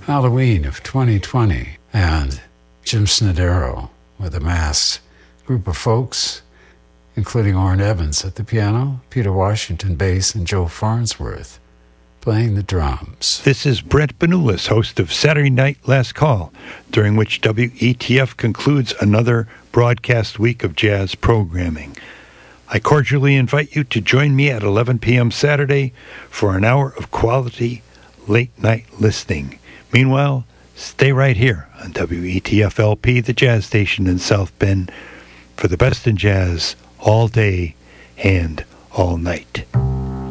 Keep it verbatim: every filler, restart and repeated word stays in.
Halloween of twenty twenty, and Jim Snodero with a masked group of folks, including Orrin Evans at the piano, Peter Washington bass, and Joe Farnsworth playing the drums. This is Brent Benulis, host of Saturday Night Last Call, during which W E T F concludes another broadcast week of jazz programming. I cordially invite you to join me at eleven p.m. Saturday for an hour of quality late-night listening. Meanwhile, stay right here on W E T F L P, the jazz station in South Bend, for the best in jazz all day and all night.